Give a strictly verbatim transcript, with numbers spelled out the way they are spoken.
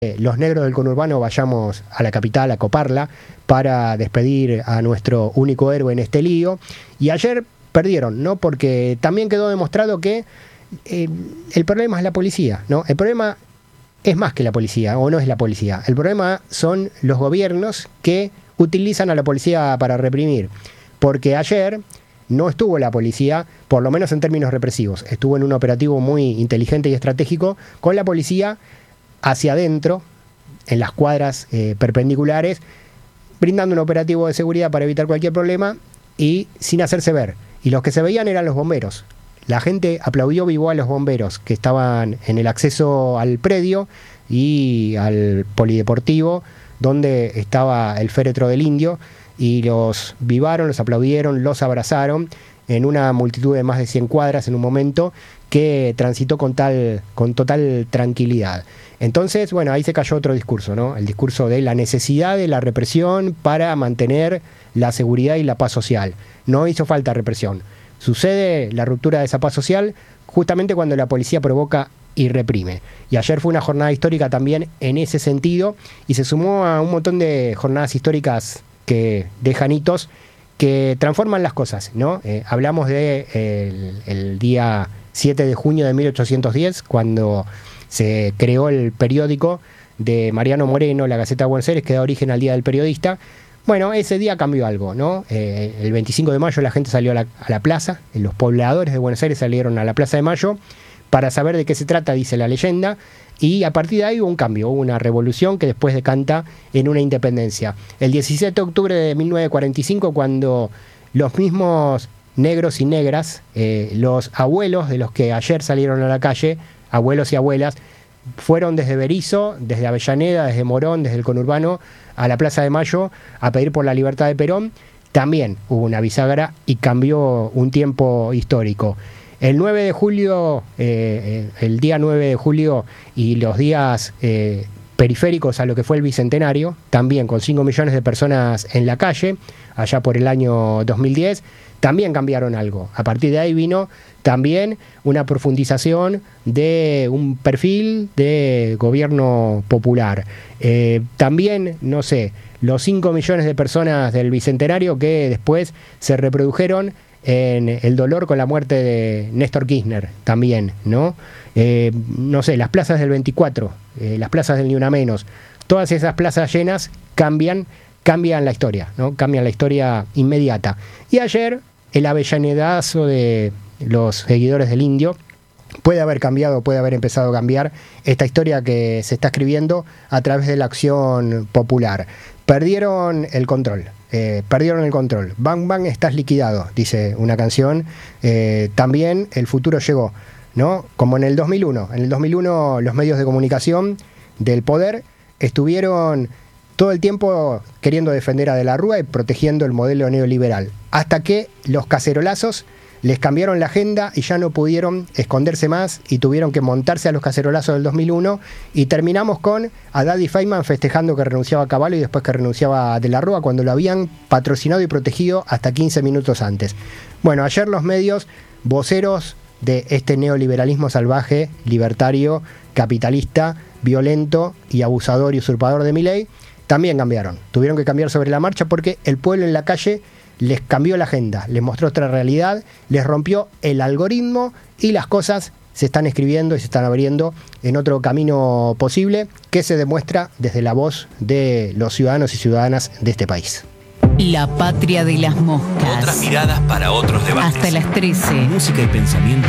los negros del conurbano vayamos a la capital a coparla para despedir a nuestro único héroe en este lío. Y ayer perdieron, ¿no? Porque también quedó demostrado que eh, el problema es la policía, ¿no? El problema es más que la policía, o no es la policía. El problema son los gobiernos que utilizan a la policía para reprimir. Porque ayer no estuvo la policía, por lo menos en términos represivos. Estuvo en un operativo muy inteligente y estratégico con la policía hacia adentro, en las cuadras eh, perpendiculares, brindando un operativo de seguridad para evitar cualquier problema y sin hacerse ver. Y los que se veían eran los bomberos. La gente aplaudió vivo a los bomberos que estaban en el acceso al predio y al polideportivo donde estaba el féretro del Indio, y los vivaron, los aplaudieron, los abrazaron en una multitud de más de cien cuadras en un momento que transitó con tal con total tranquilidad. Entonces, bueno, ahí se cayó otro discurso, ¿no? El discurso de la necesidad de la represión para mantener la seguridad y la paz social. No hizo falta represión. Sucede la ruptura de esa paz social justamente cuando la policía provoca y reprime. Y ayer fue una jornada histórica también en ese sentido, y se sumó a un montón de jornadas históricas que dejan hitos que transforman las cosas, ¿no? Eh, hablamos de eh, el, el día siete de junio de mil ochocientos diez, cuando se creó el periódico de Mariano Moreno, la Gaceta de Buenos Aires, que da origen al Día del Periodista. Bueno, ese día cambió algo, ¿no? Eh, el veinticinco de mayo la gente salió a la, a la plaza, los pobladores de Buenos Aires salieron a la Plaza de Mayo para saber de qué se trata, dice la leyenda, y a partir de ahí hubo un cambio, hubo una revolución que después decanta en una independencia. El diecisiete de octubre de mil novecientos cuarenta y cinco, cuando los mismos negros y negras, eh, los abuelos de los que ayer salieron a la calle, abuelos y abuelas, fueron desde Berisso, desde Avellaneda, desde Morón, desde el conurbano, a la Plaza de Mayo a pedir por la libertad de Perón. También hubo una bisagra y cambió un tiempo histórico. El nueve de julio, eh, el día nueve de julio y los días eh, periféricos a lo que fue el Bicentenario, también con cinco millones de personas en la calle, allá por el año dos mil diez, también cambiaron algo. A partir de ahí vino también una profundización de un perfil de gobierno popular. Eh, también, no sé, los cinco millones de personas del Bicentenario que después se reprodujeron en el dolor con la muerte de Néstor Kirchner también, ¿no? Eh, no sé, las plazas del veinticuatro, eh, las plazas del Ni Una Menos, todas esas plazas llenas cambian, cambian la historia, ¿no? Cambian la historia inmediata. Y ayer, el avellanedazo de los seguidores del Indio puede haber cambiado, puede haber empezado a cambiar esta historia que se está escribiendo a través de la acción popular. Perdieron el control. Eh, perdieron el control. Bang, bang, estás liquidado, dice una canción. Eh, también el futuro llegó, ¿no? Como en el dos mil uno. En el dos mil uno los medios de comunicación del poder estuvieron todo el tiempo queriendo defender a De la Rúa y protegiendo el modelo neoliberal. Hasta que los cacerolazos les cambiaron la agenda y ya no pudieron esconderse más y tuvieron que montarse a los cacerolazos del dos mil uno, y terminamos con Haddad y Feynman festejando que renunciaba a Cavallo y después que renunciaba a De la Rúa cuando lo habían patrocinado y protegido hasta quince minutos antes. Bueno, ayer los medios voceros de este neoliberalismo salvaje, libertario, capitalista, violento y abusador y usurpador de Milei también cambiaron. Tuvieron que cambiar sobre la marcha porque el pueblo en la calle les cambió la agenda, les mostró otra realidad, les rompió el algoritmo y las cosas se están escribiendo y se están abriendo en otro camino posible que se demuestra desde la voz de los ciudadanos y ciudadanas de este país. La patria de las moscas. Otras miradas para otros debates. Hasta las trece. Música y pensamiento